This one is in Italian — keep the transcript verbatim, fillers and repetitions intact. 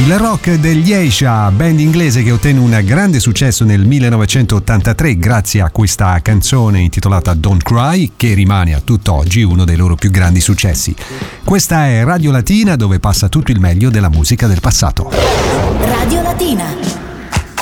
Il rock degli Asia, band inglese che ottenne un grande successo nel millenovecentottantatré grazie a questa canzone intitolata Don't Cry, che rimane a tutt'oggi uno dei loro più grandi successi. Questa è Radio Latina, dove passa tutto il meglio della musica del passato. Radio Latina.